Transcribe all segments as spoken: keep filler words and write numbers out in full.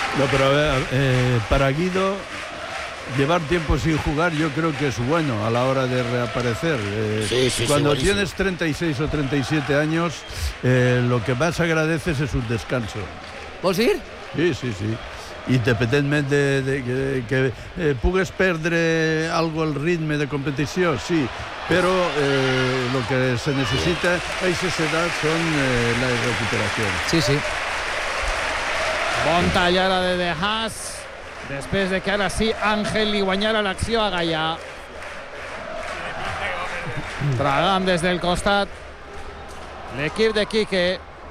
No, pero a ver, eh, para Guido, llevar tiempo sin jugar yo creo que es bueno a la hora de reaparecer. Eh, sí, sí, cuando sí, tienes treinta y seis o treinta y siete años, eh, lo que más agradeces es un descanso. ¿Vols ir? Sí, sí, sí. Independentment de, de que, que eh, pugues perdre algo el ritme de competició, sí, però eh, lo que se necessita a aquestes edats són eh, la recuperació. Sí, sí. Bon tall ara de De Haas, després de que ara sí Ángel li guanyara l'acció a Gaià. Tragant des del costat l'equip de Quique.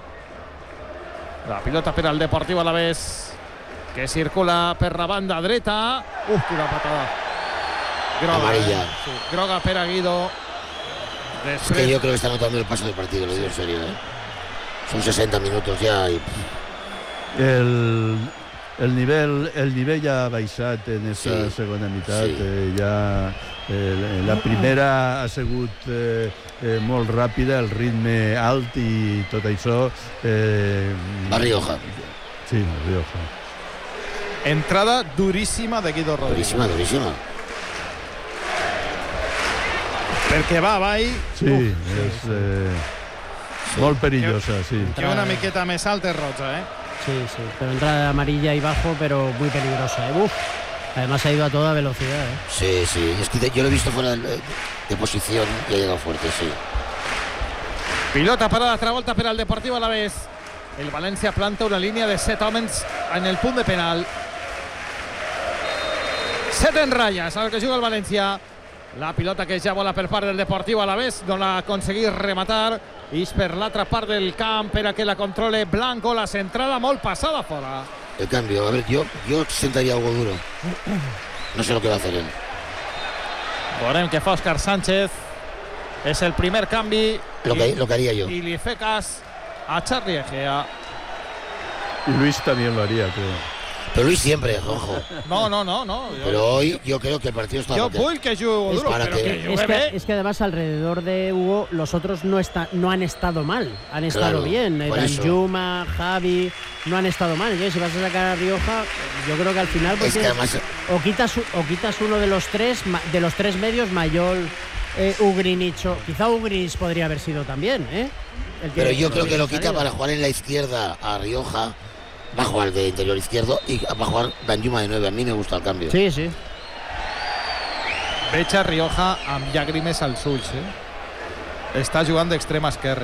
La pilota per al Deportiu Alavés, que circula per la banda dreta. Uf, quina patada. Groga, amarilla. Eh? Sí, groga per a Guido. Després... Es que yo creo que está notando el paso del partido, lo digo en serio, ¿eh? Son sesenta minutos ya y... El, el, nivell, el nivell ja ha baixat en aquesta sí, segona meitat. Sí. Eh, ja, eh, la primera ha sigut eh, eh, molt ràpida, el ritme alt i tot això... Eh, Va Rioja. Sí, Rioja. Entrada duríssima de Guido Rodríguez. Duríssima, duríssima. Perquè va avall. Sí, Uf, és eh, sí. molt perillosa, sí. Que una miqueta més alta és roja, ¿eh? Sí, sí, pero entrada amarilla y bajo, pero muy peligrosa, ¿eh? Uf. Además ha ido a toda velocidad, ¿eh? Sí, sí, es que yo lo he visto fuera de, de posición y ha llegado fuerte, sí. Pilota per a l'altra volta per al Deportiu Alavés. El València planta una línia de set homes en el punt de penal. Set en ratlles, el que juga el València. La pilota que ja vola per part del Deportiu Alavés, no l'ha aconseguit rematar. És per l'altra part del camp per a que la controle Blanco. La centrada molt passada fora. El cambio, a ver, yo, yo sentaría algo duro. No sé lo que va a hacer él. Veurem què fa Òscar Sánchez. És el primer canvi. Lo que, lo que haría yo. I li fe cas a Charlie Egea. Y Luis también lo haría, creo. Pero Luis siempre, ojo. No, no, no, no. Yo, pero hoy yo creo que el partido está... Yo vull que jugue duro, para pero que... que es, que, es que además alrededor de Hugo los otros no, está, no han estado mal, han estado claro, bien. Danjuma, Javi, no han estado mal. Entonces, si vas a sacar a Rioja, yo creo que al final pues, es que además... o, quitas, o quitas uno de los tres, de los tres medios, Mayol, eh, Ugrinic, quizá Ugrinic podría haber sido también, ¿eh? El que, pero yo creo que lo quita para jugar en la izquierda a Rioja. Va a jugar de interior izquierdo y va a jugar Danjuma de nueve. A mí me gusta el cambio. Sí, sí. Veig a Rioja amb llàgrimes als ulls, eh? Està jugant d'extrem esquerre.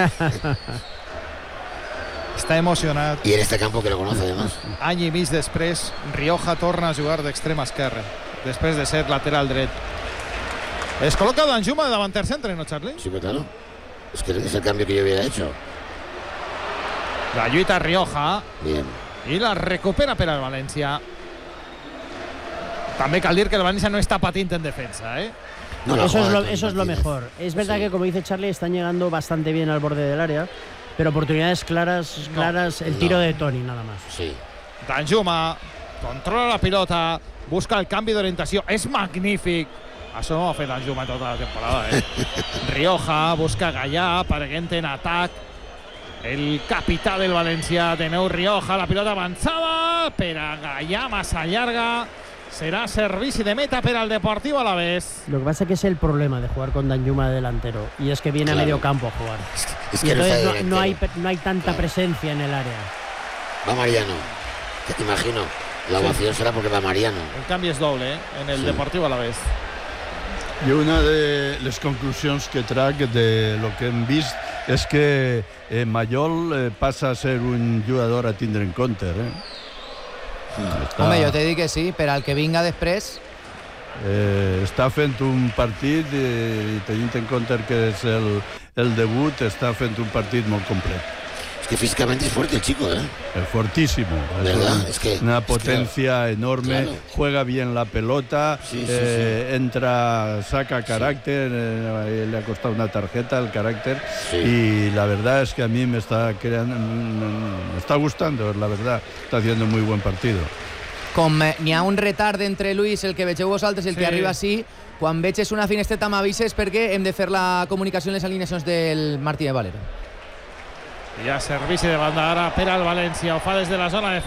Està emocionat. Y en este campo que lo conoce además. Any i mig després, Rioja torna a jugar d'extrem esquerre, després de ser lateral dret. Es col·loca Danjuma de davanter centre, ¿no, Charlie? Sí, pero claro. Es que es el cambio que yo hubiera hecho. La lluita Rioja. Bien. I la recupera per al València. També cal dir que el València no està patint en defensa, ¿eh? No, eso es lo, eso es lo mejor. Es verdad sí. que, como dice Charlie, están llegando bastante bien al borde del área, pero oportunidades claras, claras, no, el tiro no. de Toni, nada más. Sí. Danjuma controla la pilota, busca el canvi d'orientació. És magnífic. Això no ho ha fet Danjuma tota la temporada, eh? Rioja busca Gaià, apareguent en atac. El capità del València, de nou Rioja, la pilota avançada per a Gaià, massa llarga. Será servicio de meta para el Deportivo Alavés. Lo que pasa es que es el problema de jugar con Danjuma de delantero, y es que viene claro. a medio campo a jugar. Es que y entonces no, no, hay, no hay tanta claro. presencia en el área. Va Mariano, te imagino. La ovación sí. será porque va Mariano. El cambio es doble, ¿eh? En el sí. Deportivo Alavés. I una de les conclusions que trac de lo que hem vist és que eh, Mayol eh, passa a ser un jugador a tindre en compte, eh? Està... Home, jo t'he dit que sí, per al que vinga després. Eh, està fent un partit i, i tenint en compte que és el, el debut, està fent un partit molt complet. Es que físicamente es fuerte el chico, ¿eh? Es fortísimo. ¿Verdad? Es, un, es que, una potencia es que, enorme, claro. juega bien la pelota, sí, sí, eh, sí. entra, saca carácter, sí. eh, le ha costado una tarjeta el carácter sí. y la verdad es que a mí me está creando, me está gustando, la verdad, está haciendo muy buen partido. Com eh, n'hi ha un retard entre Luis, el que vegeu vosaltres, el sí. que arriba així, quan veig una finestreta m'avises perquè hem de fer la comunicació en les alineacions del Martí de Valera. Ja servici de banda ara per al València, ho fa des de la zona de